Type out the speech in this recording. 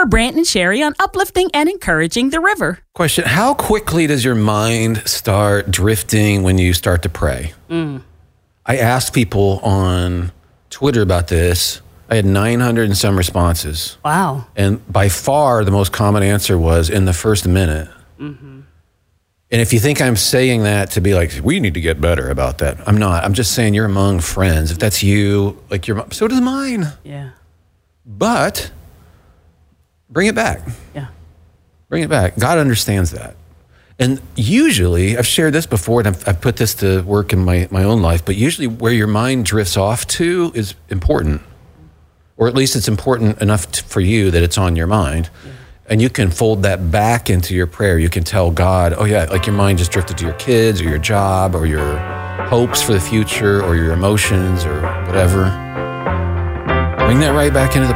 for Brant and Sherry on uplifting and encouraging the river. Question, how quickly does your mind start drifting when you start to pray? I asked people on Twitter about this. I had 900 and some responses. Wow. And by far, the most common answer was in the first minute. And if you think I'm saying that to be like, we need to get better about that, I'm not. I'm just saying you're among friends. If that's you, like so does mine. Yeah. But bring it back. Yeah. Bring it back. God understands that. And usually, I've shared this before, and I've put this to work in my own life, but usually where your mind drifts off to is important. Or at least it's important enough for you that it's on your mind. Yeah. And you can fold that back into your prayer. You can tell God, oh yeah, like your mind just drifted to your kids or your job or your hopes for the future or your emotions or whatever. Bring that right back into the